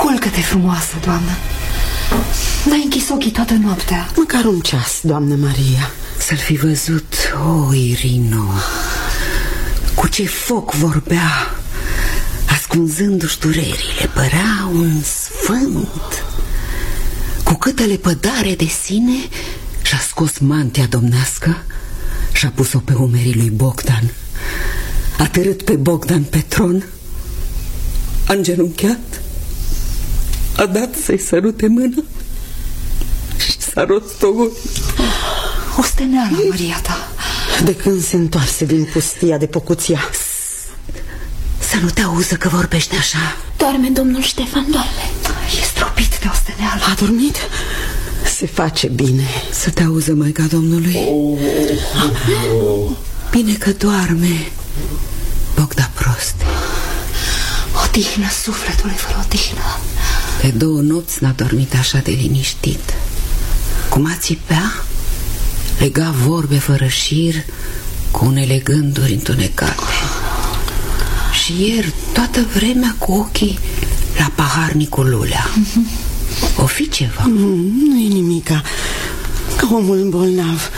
Culcă-te frumoasă, doamnă. N-ai închis ochii toată noaptea. Măcar un ceas, doamnă Maria. Să-l fi văzut, o, Irino, cu ce foc vorbea, ascunzându-și durerile. Părea un sfânt. Cu câtă lepădare de sine și-a scos mantia domnească și-a pus-o pe umerii lui Bogdan. A târât pe Bogdan pe tron, a îngenunchiat, a dat să-i sărute mâna și s-a rostogolit. Osteneala, Maria ta. De când se întoarse din pustia de Pocuția? Să nu te auză că vorbește așa. Doarme domnul Ștefan, doarme. E stropit de osteneală. A dormit? Se face bine. Să te auză, Maica Domnului. Bine că doarme, Bogda prost. Odihnă sufletului fără odihnă. De 2 nopți n-a dormit așa de liniștit. Cum a țipea, lega vorbe fără șir cu unele gânduri întunecate. Și ieri toată vremea cu ochii la paharnicul Lulea. O fi ceva? Nu e nimica, ca omul bolnav.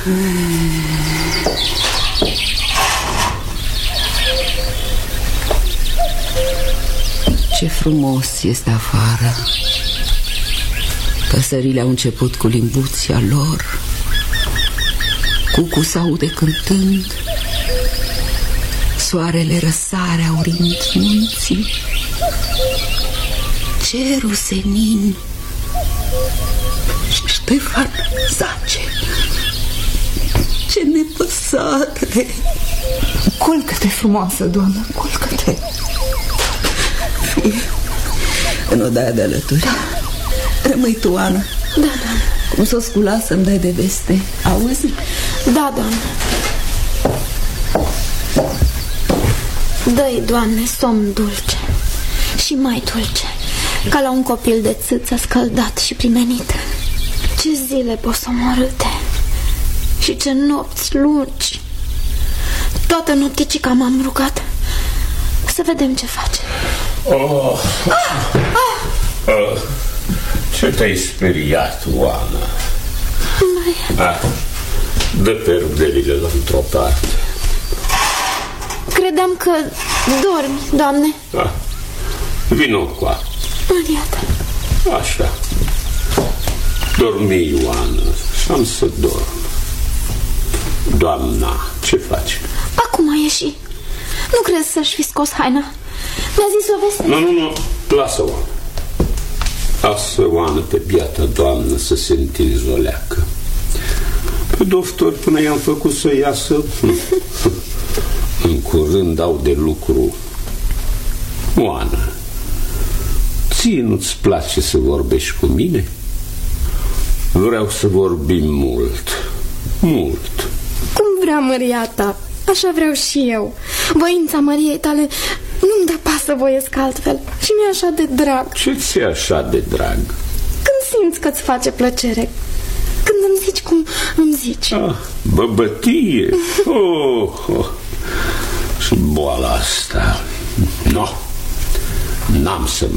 Ce frumos este afară. Păsările au început cu limbuția lor, cucu s-aude cântând, soarele răsare aurind munții, cerul senin și Ștefan zace. Ce nepăsare! Culcă-te frumoasă, doamnă, culcă-te. Fie în odaia de alături. Rămâi tu, Ana. Da, doamnă. Cum s-o scula să-mi dai de veste. Auzi? Da, doamnă. Dă-i, Doamne, somn dulce și mai dulce, ca la un copil de țâță scăldat și primenit. Ce zile posomorâte și ce nopți lungi. Toată nopticica m-am rugat. Să vedem ce face. Ce te-ai speriat, Oana? Dă perdelile la într-o parte. Credeam că dormi, Doamne. Vino coa. Iată. Așa. Dormi, Ioana, și am să dorm. Doamna, ce faci? Acum a ieșit. Nu crezi să-și fi scos haina? Mi-a zis o veste. Nu, lasă-o. Lasă, Oana, pe biata doamnă să se întinzoleacă. Pe doctor, până i-am făcut să iasă, în curând au de lucru. Oana, ție nu-ți place să vorbești cu mine? Vreau să vorbim mult. Cum vrea măria ta, așa vreau și eu. Voința măriei tale nu-mi dă pas să voiesc altfel. Și mi-e așa de drag. Ce ți-e așa de drag? Când simți că-ți face plăcere, când îmi zici cum îmi zici. Băbătie. Și boala asta. N-am să